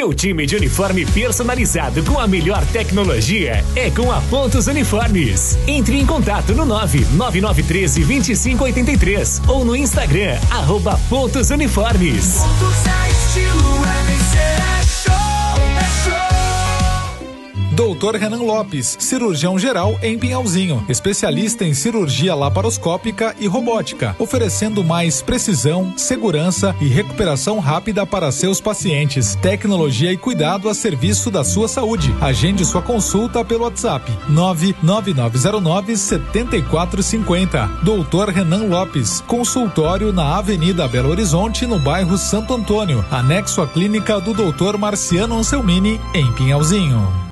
Seu time de uniforme personalizado com a melhor tecnologia é com a Pontos Uniformes. Entre em contato no 99913-2583 ou no Instagram, @Pontos Uniformes. Pontos é estilo, é show. Dr. Renan Lopes, cirurgião geral em Pinhalzinho, especialista em cirurgia laparoscópica e robótica, oferecendo mais precisão, segurança e recuperação rápida para seus pacientes. Tecnologia e cuidado a serviço da sua saúde. Agende sua consulta pelo WhatsApp 99909-7450. Dr. Renan Lopes, consultório na Avenida Belo Horizonte, no bairro Santo Antônio, anexo à clínica do Dr. Marciano Anselmini, em Pinhalzinho.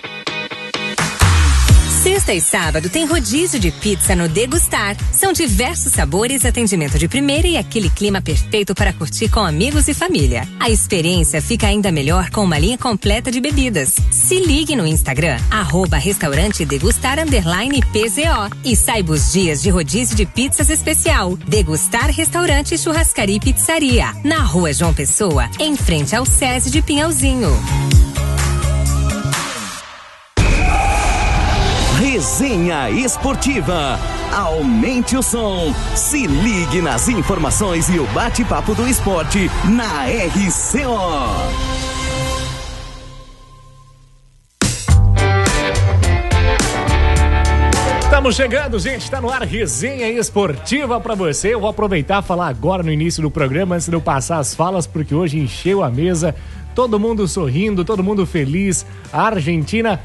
Sexta e sábado tem rodízio de pizza no Degustar. São diversos sabores, atendimento de primeira e aquele clima perfeito para curtir com amigos e família. A experiência fica ainda melhor com uma linha completa de bebidas. Se ligue no Instagram, @restaurante degustar _PZO e saiba os dias de rodízio de pizzas especial. Degustar Restaurante, Churrascaria e Pizzaria, na Rua João Pessoa, em frente ao SESI de Pinhalzinho. Resenha Esportiva. Aumente o som. Se ligue nas informações e o bate-papo do esporte na RCO. Estamos chegando, gente, está no ar Resenha Esportiva para você. Eu vou aproveitar e falar agora no início do programa, antes de eu passar as falas, porque hoje encheu a mesa, todo mundo sorrindo, todo mundo feliz. A Argentina,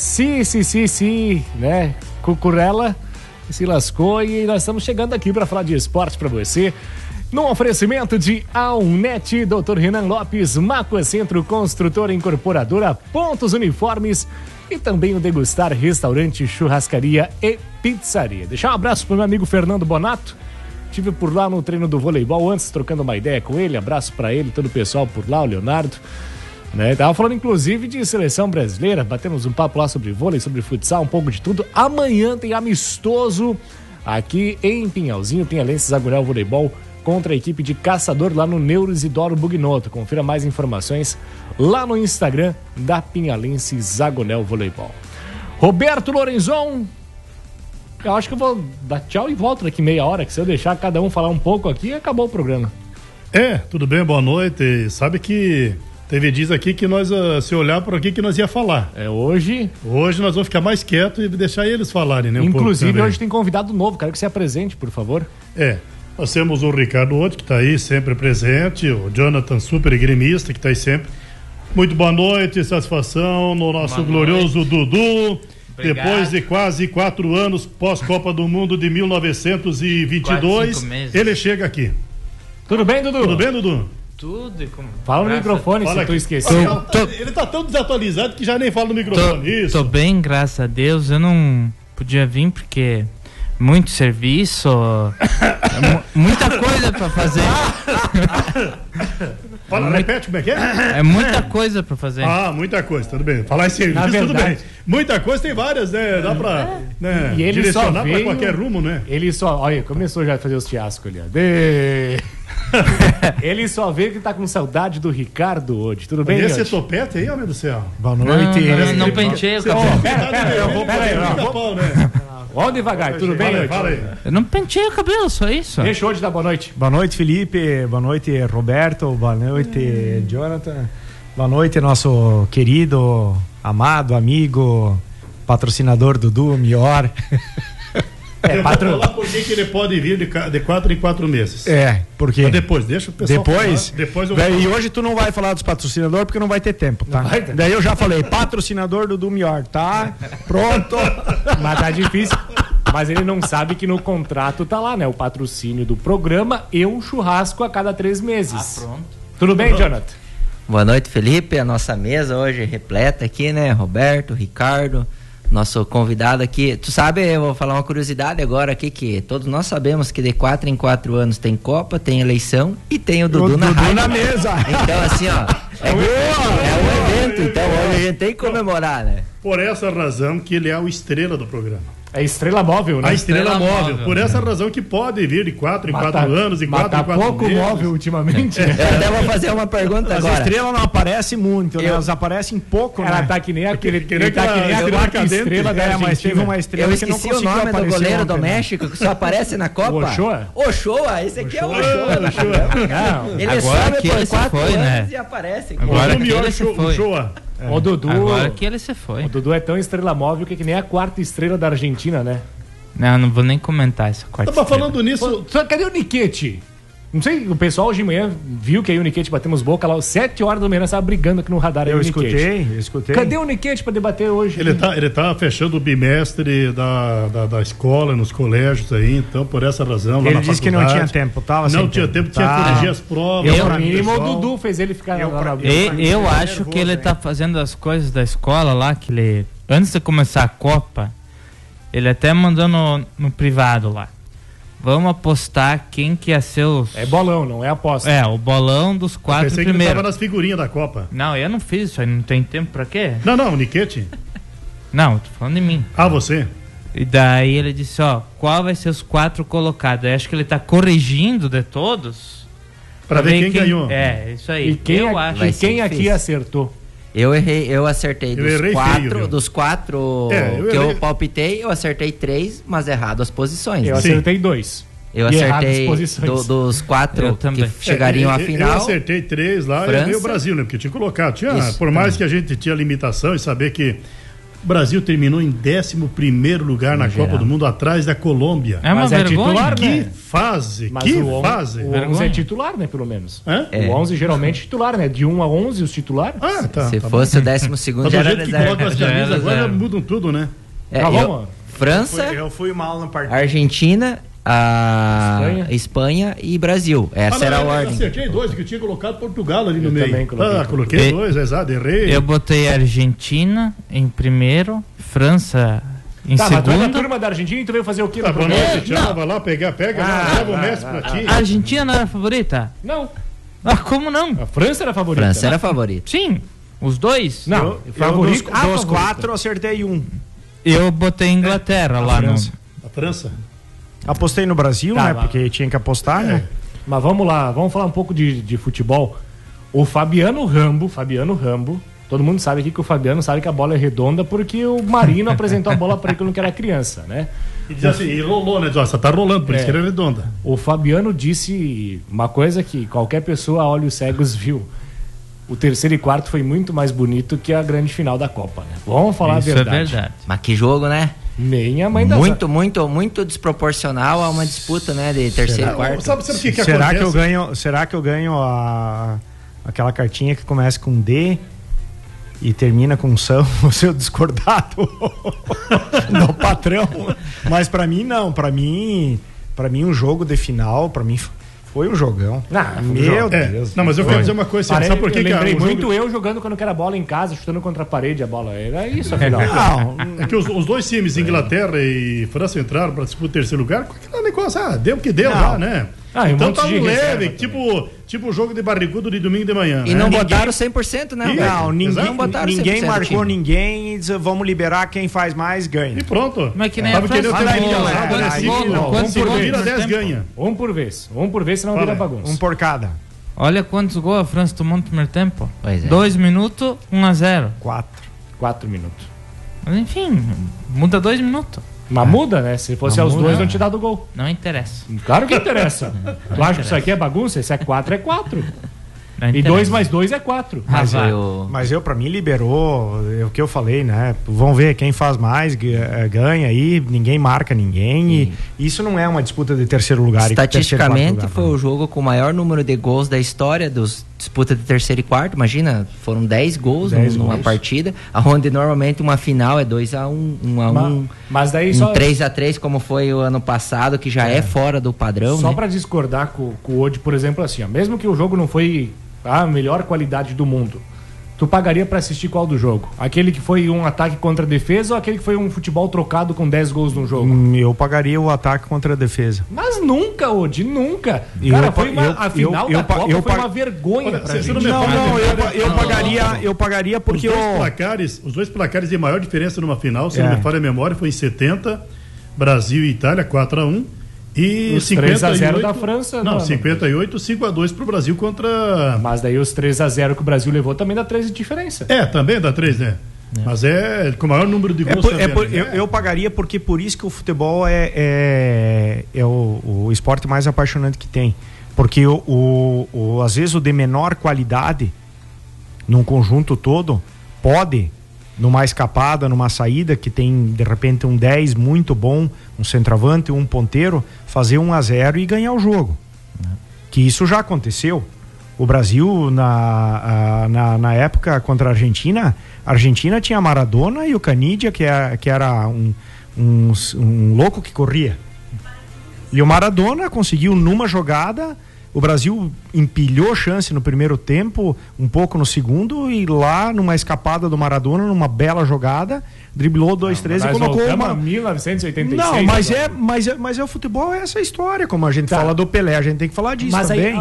né? Cucurella se lascou e nós estamos chegando aqui para falar de esporte para você. No oferecimento de Aunete, Dr. Renan Lopes, Macua Centro Construtora Incorporadora, Pontos Uniformes e também o Degustar Restaurante, Churrascaria e Pizzaria. Deixar um abraço para o meu amigo Fernando Bonato. Estive por lá no treino do voleibol antes, trocando uma ideia com ele. Abraço para ele, todo o pessoal por lá, o Leonardo. Né? Tava falando inclusive de seleção brasileira, batemos um papo lá sobre vôlei, sobre futsal, um pouco de tudo. Amanhã tem amistoso aqui em Pinhalzinho, Pinhalense Zagunel Voleibol contra a equipe de Caçador lá no Neuro Isidoro Bugnotto. Confira mais informações lá no Instagram da Pinhalense Zagunel Voleibol. Roberto Lorenzon, eu acho que eu vou dar tchau e volto daqui meia hora, que se eu deixar cada um falar um pouco aqui, acabou o programa. Tudo bem, boa noite. Sabe que teve dias aqui que nós, se olhar por aqui, que nós ia falar. Hoje nós vamos ficar mais quietos e deixar eles falarem, né? Inclusive, hoje tem convidado novo, quero que você apresente, por favor. Nós temos o Ricardo Otti, que está aí sempre presente, o Jonathan, super gremista, que está aí sempre. Muito boa noite, satisfação no nosso glorioso Dudu. Obrigado. Depois de quase 4 anos pós-Copa do Mundo de 1922, ele chega aqui. Tudo bem, Dudu? Tudo bem, Dudu? Tudo. Fala no microfone, se tu esqueceu. Ele tá tão desatualizado que já nem fala no microfone. Tô bem, graças a Deus. Eu não podia vir porque muito serviço, muita coisa pra fazer. Repete como é que é? É muita coisa pra fazer. Muita coisa, tudo bem. Falar em serviço, tudo bem. Muita coisa, tem várias, né? Dá pra e ele direcionar veio, pra qualquer rumo, né? Ele só, olha, começou já a fazer os fiascos ali, ó. Ele só veio que tá com saudade do Ricardo hoje. Tudo bem, esse topete aí, homem do céu? Boa noite. Não penteei o cabelo. Vamos devagar, tudo bem? Fala aí. Eu não penteei o cabelo, só isso. Deixa hoje dar boa noite. Boa noite, Felipe. Boa noite, Roberto. Boa noite, Jonathan. Boa noite, nosso querido, amado amigo, patrocinador Dudu, Mior. Eu vou falar por que ele pode vir de 4 em 4 meses. Porque mas depois, deixa o pessoal falar. Depois eu e hoje tu não vai falar dos patrocinadores porque não vai ter tempo, tá? Daí eu já falei, patrocinador Dudu Mior, tá? Pronto. Mas tá difícil. Mas ele não sabe que no contrato tá lá, né? O patrocínio do programa e um churrasco a cada 3 meses. Pronto. Tudo bem, Jonathan? Boa noite, Felipe. A nossa mesa hoje repleta aqui, né? Roberto, Ricardo, nosso convidado aqui. Tu sabe, eu vou falar uma curiosidade agora aqui, que todos nós sabemos que de 4 em 4 anos tem Copa, tem eleição e tem o Dudu na mesa. Então, assim, ó, é um evento, então hoje a gente tem que comemorar, né? Por essa razão que ele é o estrela do programa. É estrela móvel, né? A estrela Estrela móvel. móvel. Por essa razão que pode vir de 4 em 4 anos, de 4 tá em 4 pouco meses. móvel ultimamente, né? Eu até vou fazer uma pergunta As agora. estrelas não aparecem muito, né? Eu- Elas aparecem pouco, Ela né? tá que nem aquele. que nem Ele tá que nem aquela a estrela quarta cadente. estrela da É, mas Argentina. teve uma estrela Eu que não esqueci o conseguiu nome do aparecer goleiro do ontem, né? México que só aparece na Copa. O Ochoa? Ochoa, esse aqui é o Ochoa. Não. Ele Agora sobe que por ele se 4 foi, anos né? e aparece. Agora O que ele se foi. Shoa. O Dudu. Agora que ele se foi. O Dudu é tão estrela móvel que é que nem a quarta estrela da Argentina, né? Não vou nem comentar essa quarta Tava estrela. falando nisso. Só, cadê o Niquete? Não sei, o pessoal hoje de manhã viu que aí o Niquete batemos boca lá, às 7 horas da manhã, nós tava brigando aqui no radar. aí Eu o Niquete. escutei. Cadê o Niquete pra debater hoje? Ele tá fechando o bimestre da escola, nos colégios aí, então por essa razão. Lá Ele na disse que não faculdade, tinha tempo, tava Não sem tinha tempo, tempo. tinha que Tá. corrigir as provas. Eu, pra mínimo, o pessoal. Dudu fez ele ficar Eu, lá na pra- Eu acho que ele tá fazendo as coisas da escola lá, que ele, antes de começar a Copa, ele até mandou no privado lá. Vamos apostar quem que ia ser os... É bolão, não é aposta. É, o bolão dos Eu 4 pensei que ele primeiros. tava nas figurinhas da Copa. Não, eu não fiz isso aí, não tem tempo pra quê? Não, o Niquete. Não, tô falando de mim. Ah, você? E daí ele disse, ó, qual vai ser os 4 colocados? Eu acho que ele tá corrigindo de todos. Pra ver quem ganhou. É, isso aí. E quem, eu a- acho. Vai e ser quem aqui difícil. acertou? Eu acertei Eu errei feio, dos quatro É, eu que errei. eu palpitei, eu acertei 3, mas errado as posições. Eu né? acertei 2. Eu E errado as acertei posições. dos 4 Eu também. que chegariam à Eu final. acertei 3 lá e França. veio o Brasil, né? Porque tinha colocado. Isso, por mais que a gente tinha limitação e saber que o Brasil terminou em 11º lugar na Copa do Mundo, atrás da Colômbia. É uma Mas é vergonha. titular, Que né? fase, Mas que o fase. 11 Vergonha. é titular, né, pelo menos. Hã? É. O 11 geralmente é titular, né? De 1 a 11 os titulares. Ah, tá. Se tá fosse bom. o 12º Mas já do era jeito que coloca as reserva. Já era camisas agora reserva. mudam tudo, né? É, Tá eu- bom, França, Eu fui mal no partido. Argentina, Espanha e Brasil. Essa era a eu ordem. acertei 2, que eu tinha colocado Portugal ali no Eu meio. também coloquei Coloquei E- 2, exato, errei. Eu botei Argentina em primeiro, França em Tá, mas tu é da segundo. turma da Argentina e tu veio fazer o quê Tá, no boa programa? noite, tchau, vai lá, pega, leva o Messi pra ti. A Argentina não era a favorita? Não, Ah, como não? a França era a favorita. França era favorito. Sim, os dois. Não, Eu, favorito. dos 4, acertei 1. Eu botei Inglaterra lá no... França. A França? Apostei no Brasil, Tá, né? mas- Porque tinha que apostar, né? Mas vamos lá, vamos falar um pouco de futebol. O Fabiano Rambo, todo mundo sabe aqui que o Fabiano sabe que a bola é redonda porque o Marino apresentou a bola pra ele quando era criança, né? E diz assim, e rolou, né? Nossa, tá rolando, por isso É. que era redonda. O Fabiano disse uma coisa que qualquer pessoa a olhos cegos viu. O terceiro e quarto foi muito mais bonito que a grande final da Copa, né? Vamos falar Isso a verdade. é verdade. Mas que jogo, né? Nem a mãe da Muito desproporcional a uma disputa, né? De terceiro e quarto. Sabe o que Será acontece? que eu ganho aquela cartinha que começa com D e termina com São, o seu discordado do patrão? Mas pra mim não, pra mim um jogo de final, pra mim foi um jogão. Meu É, Deus. não, mas eu quero dizer uma coisa, Parei, sabe por que eu que lembrei o jogo- muito eu jogando quando eu era bola em casa, chutando contra a parede a bola. Era isso, afinal. Não, É que os dois times, Inglaterra e França, entraram para disputar o terceiro lugar, com aquele negócio, deu o que deu Não. lá, né? Ah, e um então monte tá de no reserva leve, tipo o jogo de barrigudo de domingo de manhã. E né? não botaram 100%, né? Ninguém- Alberto? não, ninguém, Não botaram 100% ninguém do marcou time. ninguém e diz, vamos liberar quem faz mais ganha. E pronto. Mas que nem Sabe a que nem o França tempo tomou, passado, né? quantos Se- gols- não, quantos se gols vira no 10 tempo? ganha. Um por vez, senão Fala vira aí. bagunça. Um por cada. Olha quantos gols a França tomou no primeiro tempo. Pois é. 2 minutos, 1-0. 4. 4 minutos. Mas enfim, muda 2 minutos. Mas muda, né? Se fosse Mas aos muda. dois, não te dá do gol. Não interessa. Claro que interessa. Tu acha que isso aqui é bagunça? Esse é 4, é 4. Não E interessa. 2 mais 2 é 4. Ah, vai. Mas pra mim, liberou o que eu falei, né? Vamos ver quem faz mais, ganha aí, ninguém marca ninguém. E isso não é uma disputa de terceiro lugar. Estatisticamente, foi o jogo com o maior número de gols da história dos disputa de terceiro e quarto. Imagina, foram 10 gols 10 numa gols. partida, onde normalmente uma final é 2-1, 1-1, Mas daí um só, 3-3, como foi o ano passado, que já é fora do padrão, só né? pra discordar com o Odi, por exemplo, assim, ó, mesmo que o jogo não foi a melhor qualidade do mundo, tu pagaria pra assistir qual do jogo? Aquele que foi um ataque contra a defesa ou aquele que foi um futebol trocado com 10 gols no jogo? Eu pagaria o ataque contra a defesa. Mas nunca, Odi, nunca. Eu Cara, pa- foi uma, eu- a final eu da pa- Copa eu foi pa- uma vergonha Olha, pra você gente. não me Não, fala não, de- eu pagaria Os porque dois placares de maior diferença numa final, se É. não me falha a memória, foi em 70 Brasil e Itália 4-1 e Os 3-0 da França. Não, 58, 5-2 pro Brasil contra... Mas daí os 3-0 que o Brasil levou também dá 3 de diferença. Também dá 3, né? Mas é com o maior número de gols. Eu pagaria porque por isso que o futebol é o esporte mais apaixonante que tem. Porque às vezes o de menor qualidade, num conjunto todo, pode, numa escapada, numa saída, que tem de repente um 10 muito bom, um centroavante, um ponteiro, fazer 1-0 e ganhar o jogo. Que isso já aconteceu. O Brasil, na época contra a Argentina tinha Maradona e o Canidia, que era um louco que corria. E o Maradona conseguiu numa jogada, o Brasil empilhou chance no primeiro tempo, um pouco no segundo, e lá numa escapada do Maradona, numa bela jogada, driblou 2-3 e colocou uma... 1986. Não, mas o futebol é essa história, como a gente fala do Pelé, a gente tem que falar disso também.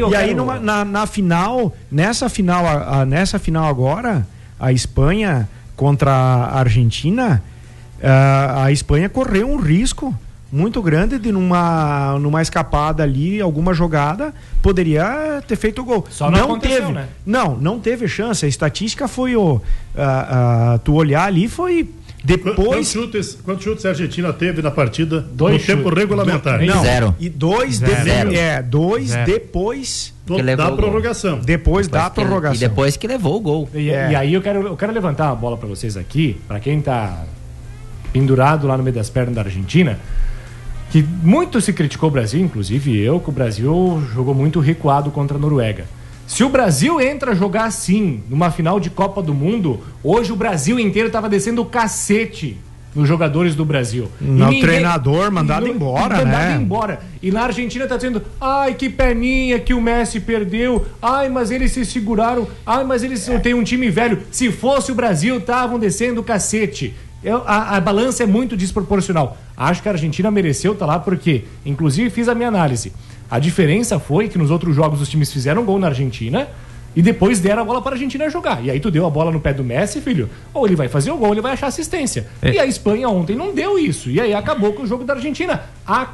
Nessa final agora, a Espanha contra a Argentina, a Espanha correu um risco muito grande de numa escapada ali, alguma jogada, poderia ter feito o gol. Só não teve, né? Não teve chance. A estatística foi tu olhar ali, foi depois... Quantos chutes a Argentina teve na partida no tempo regulamentar? Zero. E dois depois da prorrogação. Depois da prorrogação. E depois que levou o gol. E aí eu quero levantar uma bola para vocês aqui, para quem tá pendurado lá no meio das pernas da Argentina, que muito se criticou o Brasil, inclusive eu, que o Brasil jogou muito recuado contra a Noruega. Se o Brasil entra a jogar assim, numa final de Copa do Mundo, hoje o Brasil inteiro estava descendo o cacete nos jogadores do Brasil. O treinador mandado embora, né? E na Argentina tá dizendo, ai, que perninha que o Messi perdeu, ai, mas eles se seguraram, ai, mas eles têm um time velho. Se fosse o Brasil, estavam descendo o cacete. A balança é muito desproporcional. Acho que a Argentina mereceu estar lá porque, inclusive, fiz a minha análise. A diferença foi que nos outros jogos os times fizeram gol na Argentina e depois deram a bola para a Argentina jogar. E aí tu deu a bola no pé do Messi, filho, ou ele vai fazer o gol, ou ele vai achar assistência. E a Espanha ontem não deu isso. E aí acabou com o jogo da Argentina.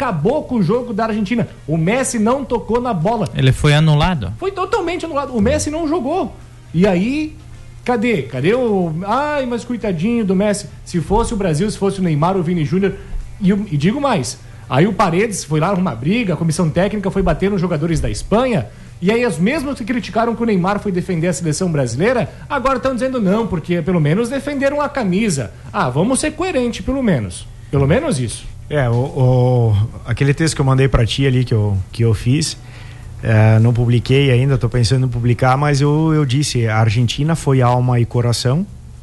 O Messi não tocou na bola. Ele foi anulado? Foi totalmente anulado. O Messi não jogou. E aí... Cadê o... Ai, mas coitadinho do Messi. Se fosse o Brasil, se fosse o Neymar, o Vini Júnior... E digo mais. Aí o Paredes foi lá arrumar briga, a comissão técnica foi bater nos jogadores da Espanha. E aí os mesmos que criticaram que o Neymar foi defender a seleção brasileira, agora estão dizendo não, porque pelo menos defenderam a camisa. Vamos ser coerentes, pelo menos. Pelo menos isso. Aquele texto que eu mandei pra ti ali, que eu fiz... não publiquei ainda, estou pensando em publicar, mas eu disse, a Argentina foi alma e coração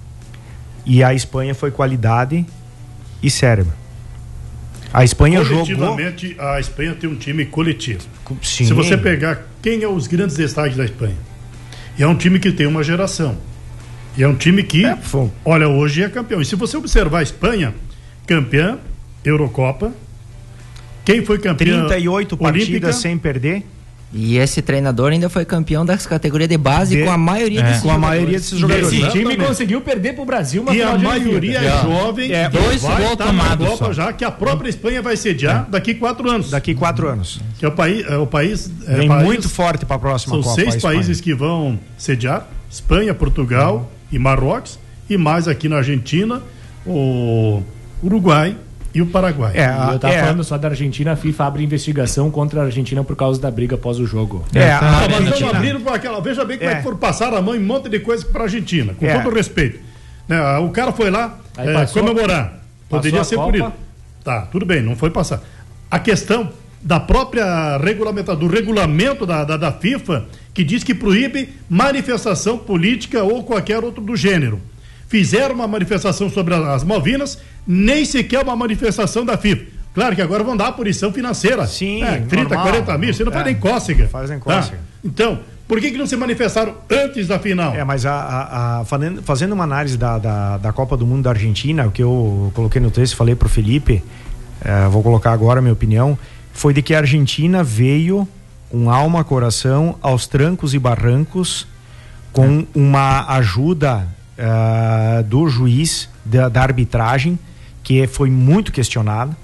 e a Espanha foi qualidade e cérebro. A Espanha coletivamente, a Espanha tem um time coletivo. Sim. Se você pegar quem é os grandes destaques da Espanha, é um time que tem uma geração. E é um time que, olha, hoje é campeão. E se você observar a Espanha, campeã, Eurocopa, quem foi campeão? 38 partidas sem perder. E esse treinador ainda foi campeão das categorias de base com a maioria desses jogadores. Esse time conseguiu perder pro Brasil uma final de maioria é jovem, dois gols tomados Copa já que a própria Espanha vai sediar daqui 4 anos. Daqui 4 anos. Que o país vem muito forte para a próxima Copa. São 6 países que vão sediar: Espanha, Portugal e Marrocos, e mais aqui na Argentina, o Uruguai e o Paraguai. Eu tava falando só da Argentina, a FIFA abre investigação contra a Argentina por causa da briga após o jogo. Mas estão abrindo por aquela. Veja bem como é que foram passar a mão em um monte de coisa para a Argentina, com todo respeito. O cara foi lá comemorar. Poderia ser por isso. Tá, tudo bem, não foi passar. A questão da própria do regulamento da FIFA, que diz que proíbe manifestação política ou qualquer outro do gênero. Fizeram uma manifestação sobre as Malvinas, nem sequer uma manifestação da FIFA. Claro que agora vão dar a punição financeira. Sim, 30, normal. 40 mil, você não faz nem cócega. Fazem cócega. Então, por que não se manifestaram antes da final? Mas fazendo uma análise da Copa do Mundo da Argentina, o que eu coloquei no texto, falei pro Felipe, vou colocar agora a minha opinião, foi de que a Argentina veio com alma, coração, aos trancos e barrancos, com uma ajuda do juiz, da arbitragem, que foi muito questionada.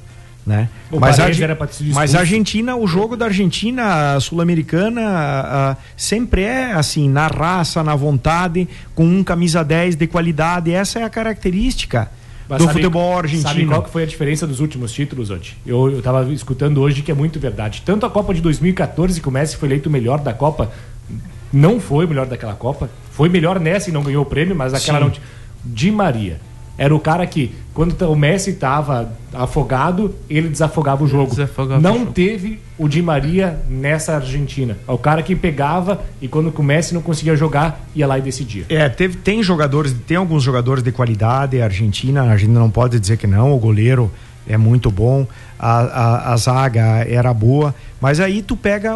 né? O Mas, Paredes era pra ter sido expulso. mas a Argentina, o jogo da Argentina, a sul-americana, sempre é assim, na raça, na vontade, com um camisa 10 de qualidade. Essa é a característica do futebol argentino. Sabe qual que foi a diferença dos últimos títulos, Ante? Eu tava escutando hoje que é muito verdade. Tanto a Copa de 2014, que o Messi foi eleito o melhor da Copa, não foi o melhor daquela Copa. Foi melhor nessa e não ganhou o prêmio, mas aquela não. Di Maria era o cara que, quando o Messi estava afogado, ele desafogava o jogo. Não teve o Di Maria nessa Argentina. É o cara que pegava e quando o Messi não conseguia jogar, ia lá e decidia. Tem alguns jogadores de qualidade. A Argentina não pode dizer que não. O goleiro é muito bom, a zaga era boa, mas aí tu pega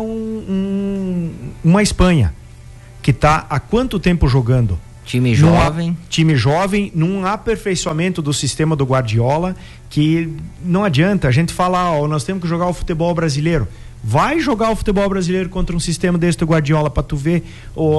uma Espanha que tá há quanto tempo jogando? Time jovem, num aperfeiçoamento do sistema do Guardiola, que não adianta a gente falar, nós temos que jogar o futebol brasileiro. Vai jogar o futebol brasileiro contra um sistema desse do Guardiola pra tu ver o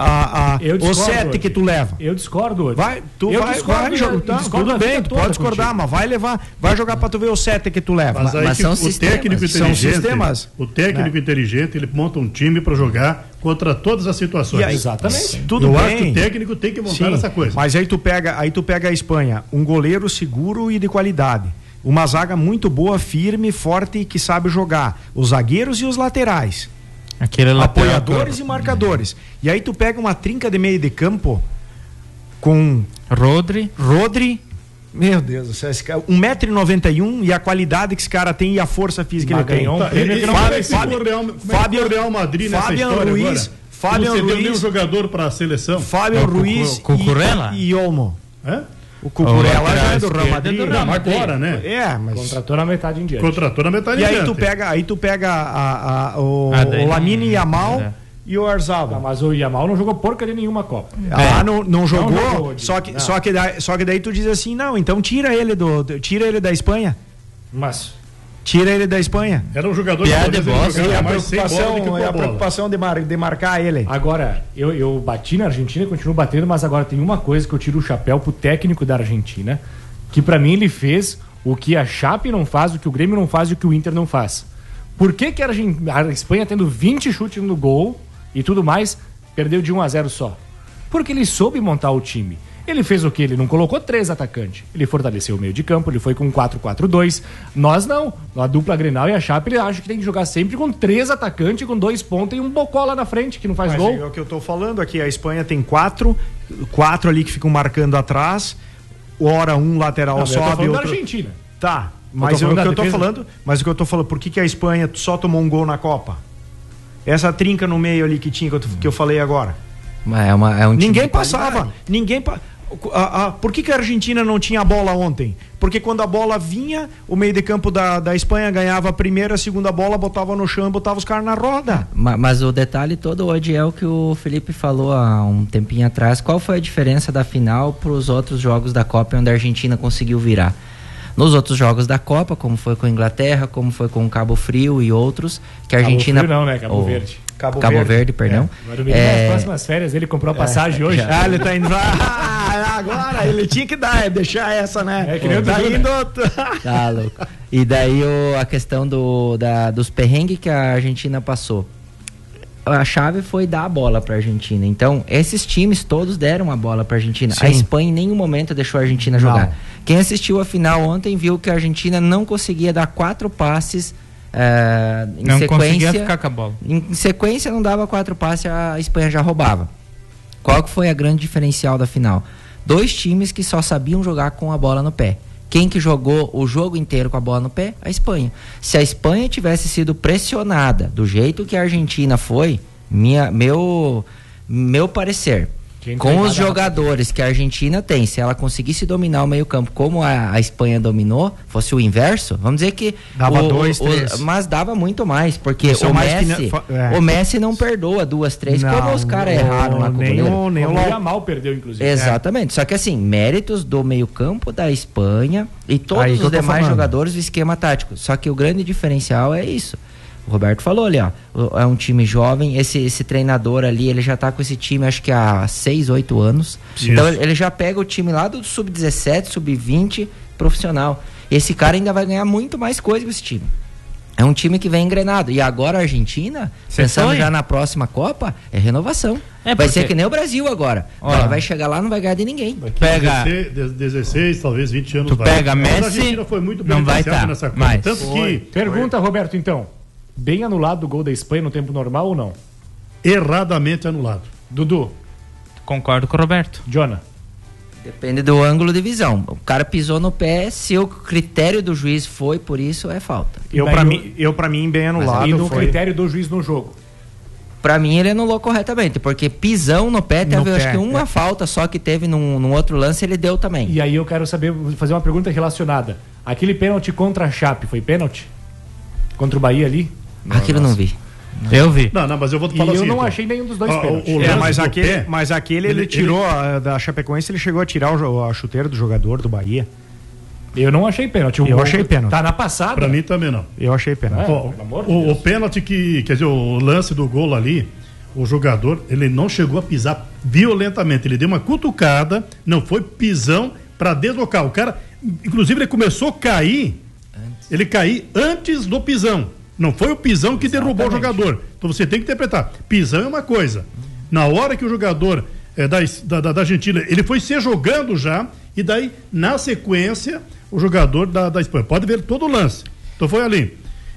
sete que tu leva. Eu discordo hoje. Vai jogar, tudo bem, tu pode discordar, mas vai jogar pra tu ver o sete que tu leva. Mas são o técnico inteligente, o técnico inteligente, ele monta um time pra jogar contra todas as situações. Aí, exatamente. Eu acho que o técnico tem que montar essa coisa. Mas aí tu pega a Espanha, um goleiro seguro e de qualidade. Uma zaga muito boa, firme, forte e que sabe jogar. Os zagueiros e os laterais. Apoiadores e marcadores. E aí tu pega uma trinca de meio de campo com Rodri. Meu Deus do céu, 1,91m e a qualidade que esse cara tem e a força física que ele tem. Fábio Real Madrid nessa história agora. Fábio Ruiz, um jogador para a seleção. Fábio Ruiz e Olmo. O Cucurella já é do Real Madrid. Não, agora, né? Mas contratou na metade em diante. E aí tu pega o Lamine Yamal e o Arzabal. Mas o Yamal não jogou porcaria nenhuma Copa. Não jogou. Só que daí tu diz assim, não, então tira ele da Espanha. Mas tira ele da Espanha. Era um jogador que a preocupação de marcar ele. Agora, eu bati na Argentina e continuo batendo, mas agora tem uma coisa que eu tiro o chapéu pro técnico da Argentina, que pra mim ele fez o que a Chape não faz, o que o Grêmio não faz e o que o Inter não faz. Por que a Espanha, tendo 20 chutes no gol e tudo mais, perdeu de 1-0 só? Porque ele soube montar o time. Ele fez o quê? Ele não colocou 3 atacantes. Ele fortaleceu o meio de campo, ele foi com 4-4-2. Nós não. A dupla Grenal e a Chape, ele acha que tem que jogar sempre com 3 atacantes, com 2 pontas e um bocó lá na frente, que não faz gol. É o que eu tô falando aqui. A Espanha tem 4 ali que ficam marcando atrás. Ora um lateral sobe, eu tô falando outro... da Argentina. Tá, mas o que eu tô falando, por que a Espanha só tomou um gol na Copa? Essa trinca no meio ali que tinha, que eu falei agora. Ninguém passava. Por que a Argentina não tinha a bola ontem? Porque quando a bola vinha, o meio de campo da Espanha ganhava a primeira, a segunda bola, botava no chão e botava os caras na roda. Mas o detalhe todo hoje é o que o Felipe falou há um tempinho atrás. Qual foi a diferença da final para os outros jogos da Copa onde a Argentina conseguiu virar? Nos outros jogos da Copa, como foi com a Inglaterra, como foi com o Cabo Frio e outros, que a Argentina... Cabo Frio não, né? Cabo Verde. Cabo Verde, perdão. Agora nas próximas férias ele comprou a passagem hoje. Ele tá indo lá. Agora ele tinha que deixar essa, né? Que nem o Dudu, indo. Tá louco. E daí a questão dos perrengues que a Argentina passou. A chave foi dar a bola pra Argentina. Então, esses times todos deram a bola pra Argentina. Sim. A Espanha em nenhum momento deixou a Argentina jogar. Não. Quem assistiu a final ontem viu que a Argentina não conseguia dar 4 passes não conseguia ficar com a bola. Em sequência não dava 4 passes, a Espanha já roubava. Qual que foi a grande diferencial da final? 2 times que só sabiam jogar com a bola no pé. Quem que jogou o jogo inteiro com a bola no pé? A Espanha. Se a Espanha tivesse sido pressionada do jeito que a Argentina foi, meu parecer, com os jogadores que a Argentina tem, se ela conseguisse dominar o meio-campo como a Espanha dominou, fosse o inverso, vamos dizer que dava 2, 3. Mas dava muito mais, porque o Messi não perdoa 2, 3, como os caras erraram lá com o Yamal perdeu, inclusive. Exatamente, só que assim, méritos do meio-campo da Espanha e todos os demais jogadores do esquema tático. Só que o grande diferencial é isso. O Roberto falou ali, ó, é um time jovem, esse treinador ali, ele já tá com esse time acho que há 6, 8 anos. Isso. Então ele já pega o time lá do sub-17, sub-20, profissional. Esse cara ainda vai ganhar muito mais coisa com esse time. É um time que vem engrenado. E agora a Argentina, pensando já na próxima Copa, é renovação. Vai ser que nem o Brasil agora. Vai chegar lá, não vai ganhar de ninguém. Pega 16, talvez 20 anos. Pega Messi, a Argentina foi muito bem não vai estar nessa Copa. mais. Tanto que... Pergunta, Roberto, então. Bem anulado o gol da Espanha no tempo normal ou não? Erradamente anulado. Dudu? Concordo com o Roberto. Jonah? Depende do ângulo de visão. O cara pisou no pé, se o critério do juiz foi por isso, é falta. Pra mim bem anulado. E no critério do juiz no jogo? Pra mim ele anulou corretamente, porque pisão no pé, teve acho que uma falta só que teve num outro lance, ele deu também. E aí eu quero fazer uma pergunta relacionada. Aquele pênalti contra a Chape, foi pênalti? Contra o Bahia ali? Aquilo não vi. Eu vi. Não, mas eu vou te falar assim. assim. Eu não achei nenhum dos dois pênaltis. Mas aquele ele tirou da Chapecoense, ele chegou a tirar a chuteira do jogador do Bahia. Eu não achei pênalti. Eu achei pênalti. Tá na passada. Pra mim também não. Eu achei pênalti. O pênalti quer dizer, o lance do gol ali, o jogador, ele não chegou a pisar violentamente. Ele deu uma cutucada, não foi pisão pra deslocar. O cara, inclusive, ele começou a cair. Ele caiu antes do pisão. Não foi o pisão que derrubou o jogador. Então você tem que interpretar. Pisão é uma coisa. Na hora que o jogador da Argentina, ele foi se jogando já, e daí, na sequência, o jogador da Espanha. Pode ver todo o lance. Então foi ali.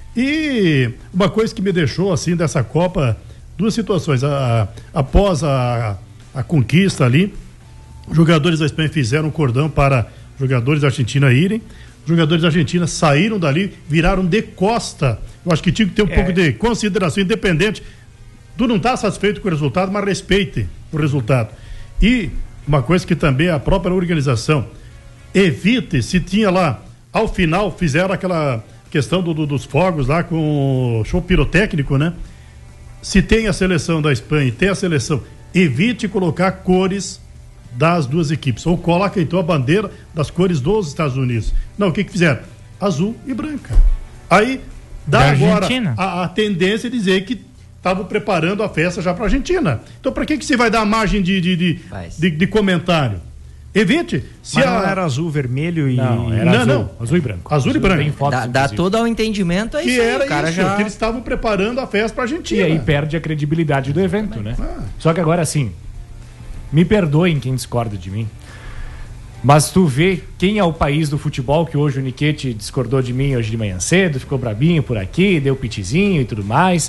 E uma coisa que me deixou, assim, dessa Copa, duas situações. Após a conquista ali, os jogadores da Espanha fizeram um cordão para jogadores da Argentina irem. Os jogadores da Argentina saíram dali, viraram de costa. Eu acho que tinha que ter um pouco de consideração, independente. Tu não está satisfeito com o resultado, mas respeite o resultado. E uma coisa que também a própria organização evite, se tinha lá, ao final, fizeram aquela questão dos fogos lá com o show pirotécnico, né? Se tem a seleção da Espanha e tem a seleção, evite colocar cores das duas equipes, ou coloca então a bandeira das cores dos Estados Unidos. Não, o que fizeram? Azul e branca. Aí dá agora a tendência de dizer que estavam preparando a festa já para a Argentina. Então para que você vai dar margem de comentário? Evite. Mas não era azul, vermelho e... Não, era azul e branco. Azul e branco. Dá todo ao entendimento aí. Que era cara isso, que eles estavam preparando a festa para a Argentina. E aí perde a credibilidade do evento, né? Só que agora sim, me perdoem quem discorda de mim, mas tu vê quem é o país do futebol, que hoje o Niquete discordou de mim hoje de manhã cedo, ficou brabinho por aqui, deu pitizinho e tudo mais.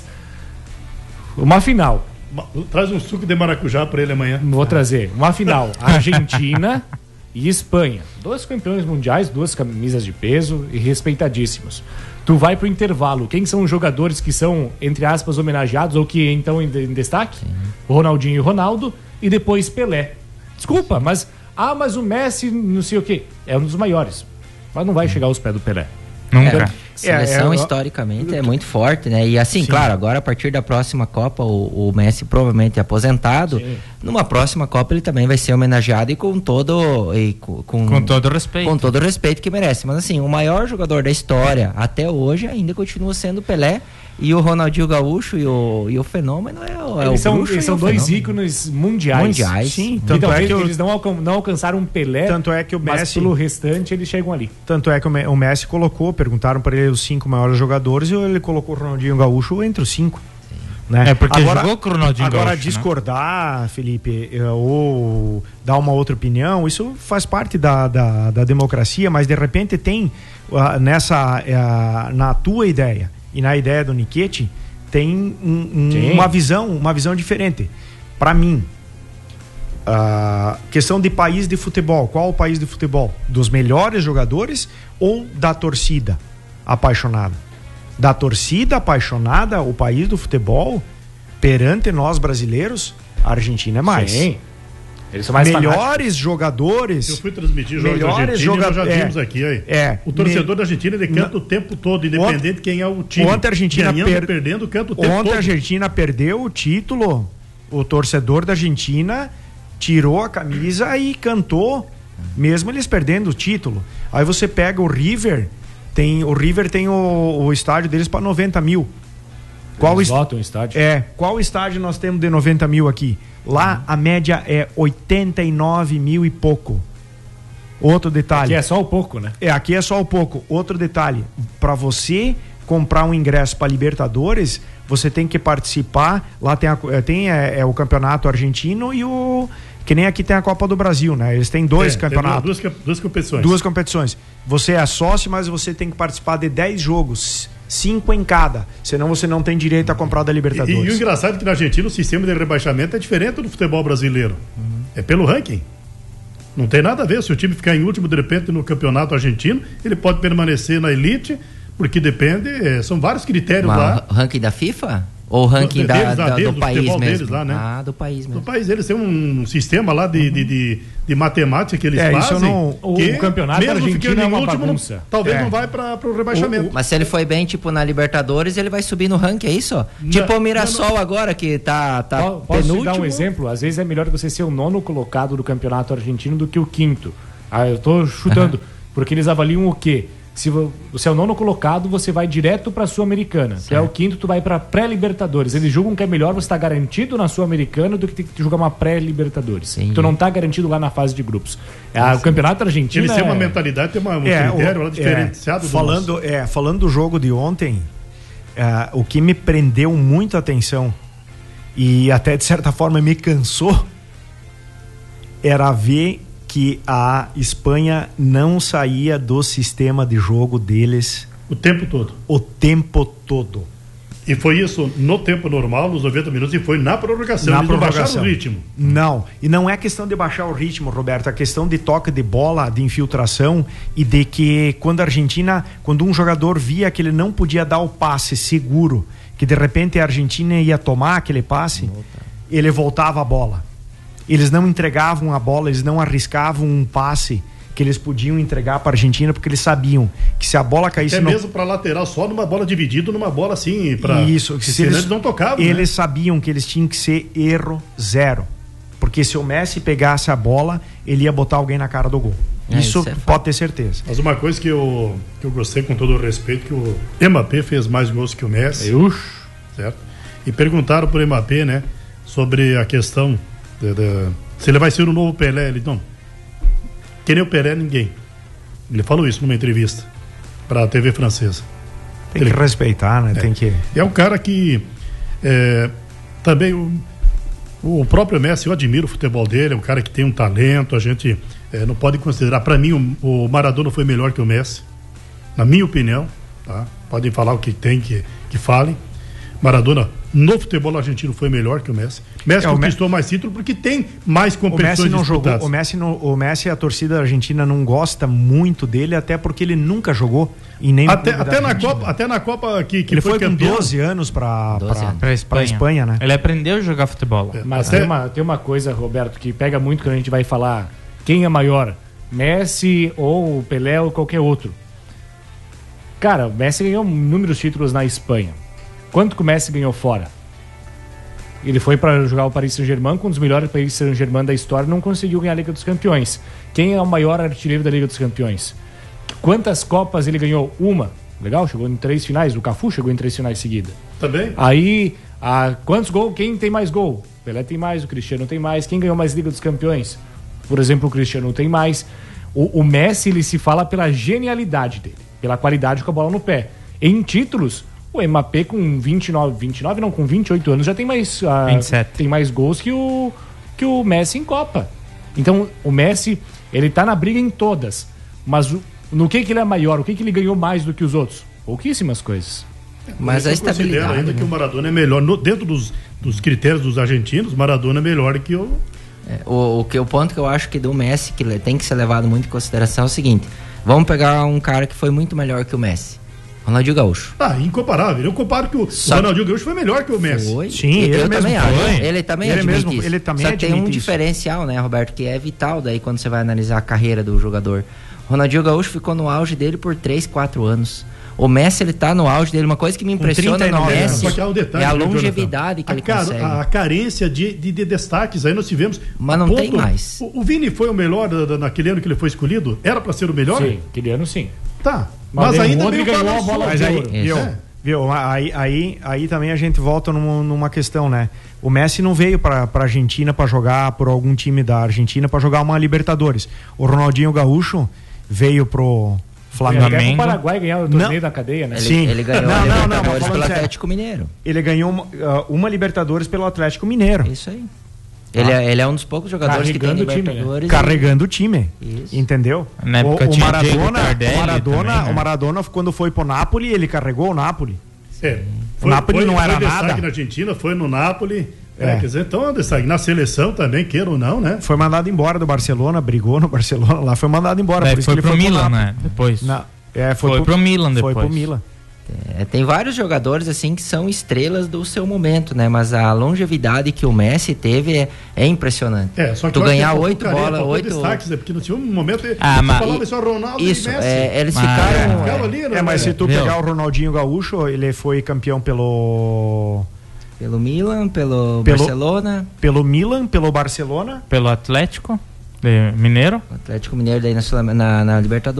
Uma final. Traz um suco de maracujá para ele amanhã. Vou trazer. Uma final. Argentina e Espanha. 2 campeões mundiais, 2 camisas de peso e respeitadíssimos. Tu vai pro intervalo. Quem são os jogadores que são, entre aspas, homenageados ou que estão em destaque? Sim. Ronaldinho e Ronaldo. E depois Pelé. Desculpa, mas o Messi, não sei o quê, é um dos maiores. Mas não vai chegar aos pés do Pelé. Nunca. Seleção historicamente é muito forte, né? E assim, claro, agora a partir da próxima Copa, o Messi provavelmente é aposentado. Sim. Numa próxima Copa ele também vai ser homenageado e com todo respeito. Com todo o respeito que merece. Mas assim, o maior jogador da história até hoje ainda continua sendo o Pelé. E o Ronaldinho Gaúcho e o fenômeno eles são dois ícones mundiais. Sim, tanto é que eles não alcançaram um Pelé, tanto é que o Messi, mas pelo restante eles chegam ali. Tanto é que o Messi perguntaram para ele os 5 maiores jogadores e ele colocou o Ronaldinho Gaúcho entre os 5. Né? É porque jogou com o Ronaldinho Gaúcho. Agora discordar, né? Felipe, ou dar uma outra opinião, isso faz parte da democracia, mas de repente tem na tua ideia e na ideia do Niquete tem uma visão diferente. Para mim, questão de país de futebol, qual o país de futebol? Dos melhores jogadores ou da torcida apaixonada? Da torcida apaixonada, o país do futebol, perante nós brasileiros, a Argentina é mais. Sim. Eles são mais melhores fanáticos. Jogadores. Eu fui transmitir jogos da Argentina, nós já vimos aqui. Aí. O torcedor da Argentina, ele canta o tempo todo, independente de quem é o time. Ontem a Argentina perdendo, canta o tempo todo. Ontem a Argentina perdeu o título, o torcedor da Argentina tirou a camisa e cantou, mesmo eles perdendo o título. Aí você pega o River tem o estádio deles para 90 mil. Qual lotam o estádio? Qual estádio nós temos de 90 mil aqui? Lá a média é 89 mil e pouco. Outro detalhe. Aqui é só o pouco, né? Aqui é só o pouco. Outro detalhe. Para você comprar um ingresso para Libertadores, você tem que participar. Lá tem o campeonato argentino e o... Que nem aqui tem a Copa do Brasil, né? Eles têm dois campeonatos. Duas competições. Duas competições. Você é sócio, mas você tem que participar de 10 jogos. 5 em cada. Senão você não tem direito a comprar da Libertadores. E o engraçado é que na Argentina o sistema de rebaixamento é diferente do futebol brasileiro. É pelo ranking. Não tem nada a ver. Se o time ficar em último, de repente, no campeonato argentino, ele pode permanecer na elite, porque depende, são vários critérios lá. O ranking da FIFA? Ou o ranking do país mesmo? Deles lá, né? Do país mesmo. Do país, eles têm um sistema lá de matemática que eles fazem. O campeonato argentino é uma bagunça. Talvez não vai para o rebaixamento. Mas se ele foi bem, tipo, na Libertadores, ele vai subir no ranking, é isso? Tipo o Mirassol agora, que tá Posso penúltimo. te dar um exemplo? Às vezes é melhor você ser o 9º colocado do campeonato argentino do que o 5º. Eu tô chutando, porque eles avaliam o quê? Se você é o 9º colocado, você vai direto para a Sul-Americana. Se é o 5º, tu vai para pré-Libertadores. Eles julgam que é melhor você estar garantido na Sul-Americana do que ter que jogar uma pré-Libertadores. Tu não tá garantido lá na fase de grupos. O campeonato argentino eles têm uma mentalidade, tem um critério lá diferenciado. Falando do jogo de ontem, o que me prendeu muito a atenção e até de certa forma me cansou era ver que a Espanha não saía do sistema de jogo deles o tempo todo. O tempo todo. E foi isso no tempo normal, nos 90 minutos, e foi na prorrogação. Eles não baixaram o ritmo. Não, e não é questão de baixar o ritmo, Roberto, é questão de toque de bola, de infiltração, e de que quando um jogador via que ele não podia dar o passe seguro, que de repente a Argentina ia tomar aquele passe, ele voltava a bola. Eles não entregavam a bola, eles não arriscavam um passe que eles podiam entregar para a Argentina, porque eles sabiam que se a bola caísse... Até mesmo para lateral, só numa bola dividida, numa bola assim... Isso, se eles não tocavam. Eles sabiam que eles tinham que ser erro zero. Porque se o Messi pegasse a bola, ele ia botar alguém na cara do gol. Isso pode ter certeza. Mas uma coisa que eu gostei, com todo o respeito, que o Mbappé fez mais gols que o Messi. Certo? E perguntaram pro Mbappé, né, sobre a questão... se ele vai ser o novo Pelé. Ele não, que nem o Pelé, ninguém. Ele falou isso numa entrevista para a TV francesa. Tem que respeitar, né? Tem que... É um cara que também o próprio Messi, eu admiro o futebol dele, é um cara que tem um talento. A gente não pode considerar, para mim o Maradona foi melhor que o Messi, na minha opinião, tá? Podem falar o que tem que falem. Maradona no futebol argentino foi melhor que o Messi. Messi conquistou mais títulos porque tem mais competições disputadas. O Messi, a torcida argentina não gosta muito dele, até porque ele nunca jogou em nenhum até na Copa que ele foi com 12 anos para Espanha, né? Ele aprendeu a jogar futebol. Mas tem uma coisa, Roberto, que pega muito quando a gente vai falar quem é maior, Messi ou Pelé ou qualquer outro. Cara, o Messi ganhou inúmeros títulos na Espanha. Quanto que o Messi ganhou fora? Ele foi para jogar o Paris Saint-Germain, com um dos melhores Paris Saint-Germain da história, não conseguiu ganhar a Liga dos Campeões. Quem é o maior artilheiro da Liga dos Campeões? Quantas Copas ele ganhou? Uma. Legal, chegou em 3 finais. O Cafu chegou em 3 finais seguidas. Também. Aí, quantos gols? Quem tem mais gol? Pelé tem mais, o Cristiano tem mais. Quem ganhou mais Liga dos Campeões? Por exemplo, o Cristiano tem mais. O Messi, ele se fala pela genialidade dele, pela qualidade com a bola no pé. Em títulos... O Mbappé com 28 anos já tem mais 27. Tem mais gols que o Messi em Copa. Então o Messi, ele tá na briga em todas, mas no que ele é maior, o que ele ganhou mais do que os outros? Pouquíssimas coisas. Mas a estabilidade ainda que o Maradona é melhor dentro dos critérios dos argentinos. Maradona é melhor que o... O ponto que eu acho que do Messi que tem que ser levado muito em consideração é o seguinte: vamos pegar um cara que foi muito melhor que o Messi, Ronaldinho Gaúcho. Incomparável. Eu comparo que o Ronaldinho Gaúcho foi melhor que o Messi. Foi. Sim, ele também acho. Ele também admite isso. Ele também Só tem um diferencial, né, Roberto, que é vital daí quando você vai analisar a carreira do jogador. Ronaldinho Gaúcho ficou no auge dele por 3, 4 anos. O Messi, ele tá no auge dele. Uma coisa que me impressiona no Messi é a longevidade que ele consegue. A carência de destaques. Aí nós tivemos... Mas não tem mais. O Vini foi o melhor naquele ano que ele foi escolhido? Era para ser o melhor? Sim, aquele ano sim. Tá. Mas ainda meio ganhou a bola de ouro. Viu? Aí também a gente volta numa questão, né? O Messi não veio pra Argentina pra jogar por algum time da Argentina pra jogar uma Libertadores. O Ronaldinho Gaúcho veio pro Flamengo. Até o Paraguai ganhar o torneio da cadeia, né? Sim. Ele ganhou a Libertadores pelo Atlético Mineiro. Ele ganhou uma Libertadores pelo Atlético Mineiro. Isso aí. Ele é um dos poucos jogadores que tem Libertadores. Carregando o time. Isso. Entendeu? Na época tinha Diego Tardelli também, né? O Maradona, quando foi pro Napoli, ele carregou o Napoli. O Napoli não era destaque nada. na Argentina, foi no Napoli. Quer dizer, então, destaque na seleção também, queira ou não, né? Foi mandado embora do Barcelona, brigou no Barcelona lá, foi mandado embora. Por isso foi que ele pro foi Milan, pro né? Depois. Foi pro Milan depois. Foi pro Milan. Tem vários jogadores assim que são estrelas do seu momento, né? Mas a longevidade que o Messi teve é impressionante. Só que tu ganhar 8 bolas, 8 destaques, porque não tinha um momento mas só Ronaldo isso, e Messi. eles ficaram ali, né? Mas se tu pegar o Ronaldinho Gaúcho, ele foi campeão pelo Milan, pelo Barcelona, pelo Milan, pelo Barcelona, pelo Atlético Mineiro. Atlético Mineiro daí na Libertadores.